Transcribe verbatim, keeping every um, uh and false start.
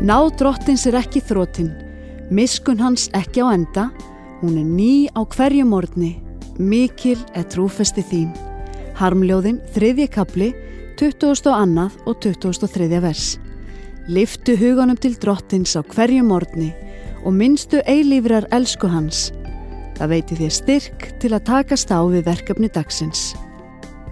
Náð drottins er ekki þrotin, miskunn hans ekki á enda, hún er ný á hverju morgni, mikil er trúfesti þín. Harmljóðin, þriðji kafli, tuttugasta og annað og tuttugasta og þriðja vers. Lyftu huganum til drottins á hverju morgni og minnstu eilífrar elsku hans. Það veiti þér styrk til að takast á við verkefni dagsins.